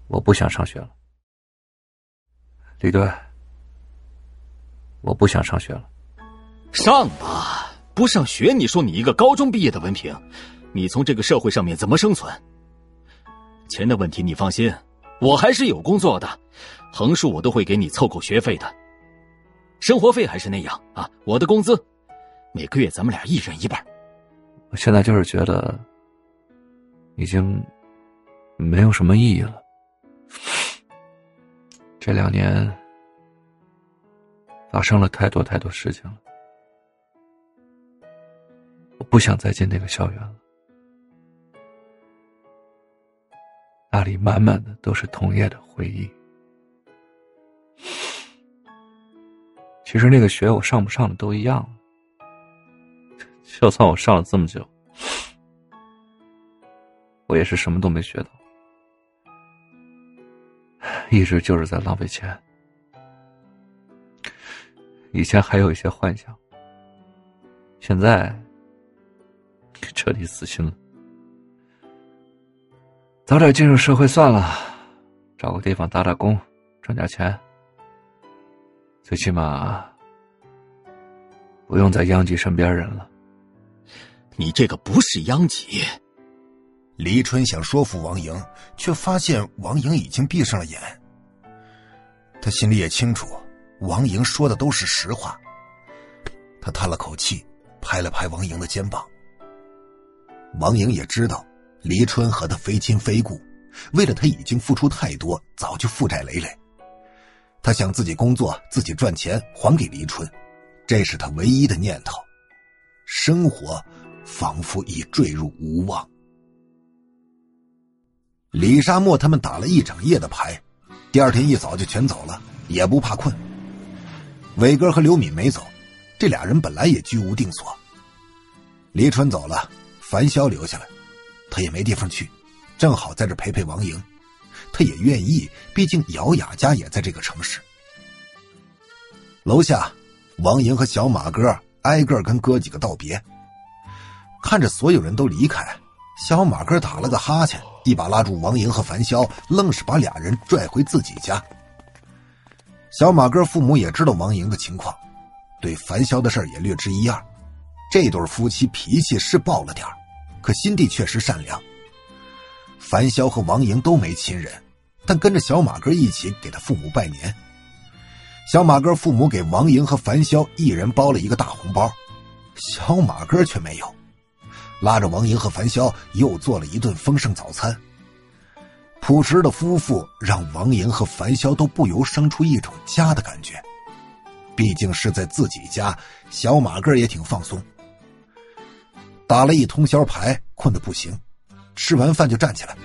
我不想上学了。李队，我不想上学了。 上吧，不上学，你说你一个高中毕业的文凭，你从这个社会上面怎么生存？钱的问题你放心，我还是有工作的，横竖我都会给你凑够学费的。生活费还是那样啊，我的工资每个月咱们俩一人一半。 我现在就是觉得已经没有什么意义了。这2年发生了太多太多事情了，我不想再进那个校园了。那里满满的都是同业的回忆。其实那个学我上不上的都一样，就算我上了这么久，我也是什么都没学到，一直就是在浪费钱。以前还有一些幻想，现在彻底死心了。早点进入社会算了，找个地方打打工，赚点钱，最起码不用再殃及身边人了。 你这个不是殃及。 黎春想说服王莹，却发现王莹已经闭上了眼。他心里也清楚，王莹说的都是实话。他叹了口气，拍了拍王莹的肩膀。王莹也知道黎春和他非亲非故，为了他已经付出太多，早就负债累累。他想自己工作，自己赚钱还给黎春，这是他唯一的念头。生活仿佛已坠入无望。李沙漠他们打了一整夜的牌，第二天一早就全走了，也不怕困。伟哥和刘敏没走，这俩人本来也居无定所。黎春走了，樊潇留下来，他也没地方去，正好在这陪陪王莹。他也愿意，毕竟姚雅家也在这个城市。楼下，王莹和小马哥挨个跟哥几个道别。看着所有人都离开，小马哥打了个哈欠，一把拉住王莹和樊潇，愣是把俩人拽回自己家。小马哥父母也知道王莹的情况，对樊潇的事也略知一二。这对夫妻脾气是暴了点，可心地确实善良。樊潇和王莹都没亲人，但跟着小马哥一起给他父母拜年。小马哥父母给王莹和樊潇一人包了一个大红包，小马哥却没有，拉着王莹和樊潇又做了一顿丰盛早餐。朴实的夫妇让王莹和樊潇都不由生出一种家的感觉，毕竟是在自己家，小马哥也挺放松。打了一通宵牌，困得不行，吃完饭就站起来。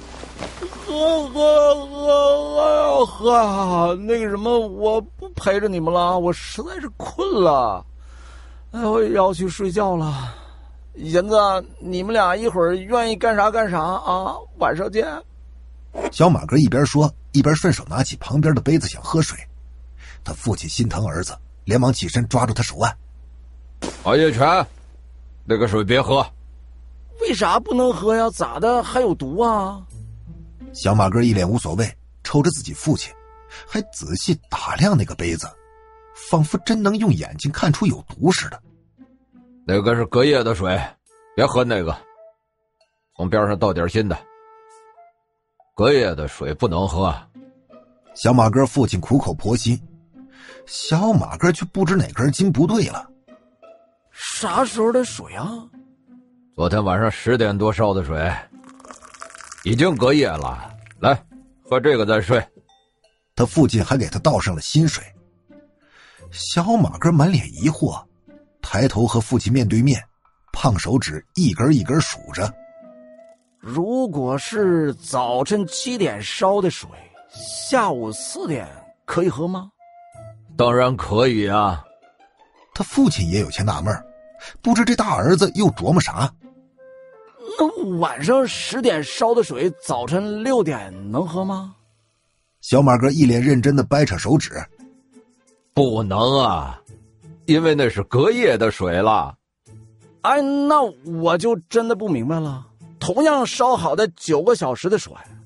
那个什么，我不陪着你们了，我实在是困了，我要去睡觉了。银子，你们俩一会儿愿意干啥干啥啊，晚上见。 小马哥一边说，一边顺手拿起旁边的杯子想喝水。他父亲心疼儿子，连忙起身抓住他手腕。 王叶全，那个水别喝。 为啥不能喝呀？咋的？还有毒啊？ 小马哥一脸无所谓，瞅着自己父亲，还仔细打量那个杯子，仿佛真能用眼睛看出有毒似的。 那个是隔夜的水，别喝那个，从边上倒点新的。隔夜的水不能喝。 小马哥父亲苦口婆心，小马哥却不知哪根筋不对了。 啥时候的水啊？ 昨天晚上10点多烧的水，已经隔夜了。来，喝这个再睡。 他父亲还给他倒上了新水。小马哥满脸疑惑，抬头和父亲面对面，胖手指一根一根数着。 如果是早晨7点烧的水，下午4点可以喝吗？ 当然可以啊。 他父亲也有些纳闷，不知这大儿子又琢磨啥。 那晚上10点烧的水，早晨6点能喝吗？ 小马哥一脸认真的掰扯手指。 不能啊，因为那是隔夜的水了。 哎，那我就真的不明白了。同样烧好的9个小时的水，